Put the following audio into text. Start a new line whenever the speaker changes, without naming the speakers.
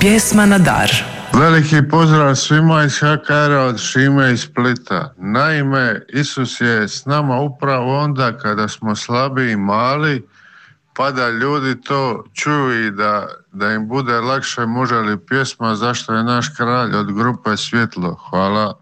Pjesma na dar.
Veliki pozdrav svima iz HKR od Šime iz Splita. Naime, Isus je s nama upravo onda kada smo slabi i mali, pa da ljudi to čuju i da im bude lakše. Može li pjesma Zašto je naš kralj od grupe Svjetlo? Hvala.